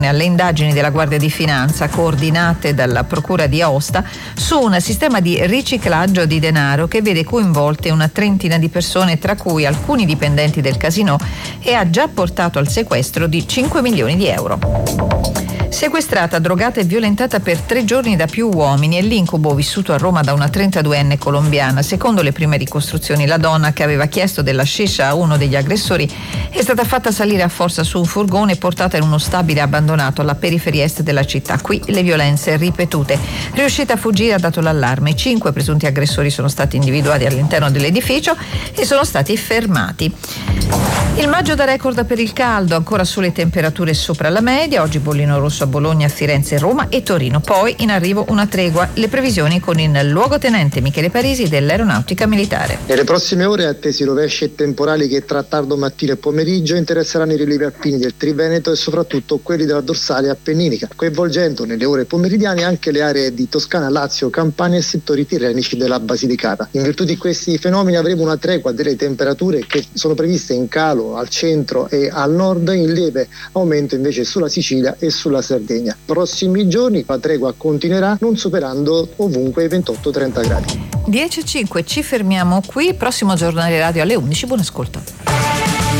alle indagini della Guardia di Finanza coordinate dalla Procura di Aosta su un sistema di riciclaggio di denaro che vede coinvolte una trentina di persone, tra cui alcuni dipendenti del casinò, e ha già portato al sequestro di 5 milioni di euro. Sequestrata, drogata e violentata per 3 giorni da più uomini è l'incubo vissuto a Roma da una 32enne colombiana. Secondo le prime ricostruzioni, la donna, che aveva chiesto della sciscia a uno degli aggressori, è stata fatta salire a forza su un furgone e portata in uno stabile abbandonato alla periferia est della città. Qui le violenze ripetute. Riuscita a fuggire, ha dato l'allarme. 5 presunti aggressori sono stati individuati all'interno dell'edificio e sono stati fermati. Il maggio da record per il caldo, ancora sole temperature sopra la media. Oggi bollino rosso a Bologna, Firenze, Roma e Torino. Poi in arrivo una tregua. Le previsioni con il luogotenente Michele Parisi dell'Aeronautica Militare. Nelle prossime ore attesi rovesci e temporali che tra tardo mattino e pomeriggio interesseranno i rilievi alpini del Triveneto e soprattutto quelli della dorsale appenninica, coinvolgendo nelle ore pomeridiane anche le aree di Toscana, Lazio, Campania e settori tirrenici della Basilicata. In virtù di questi fenomeni avremo una tregua delle temperature che sono previste in calo al centro e al nord, in lieve aumento invece sulla Sicilia e sulla Sardegna. Prossimi giorni la tregua continuerà, non superando ovunque i 28-30 gradi. 10:05, ci fermiamo qui. Prossimo giornale radio alle 11. Buon ascolto.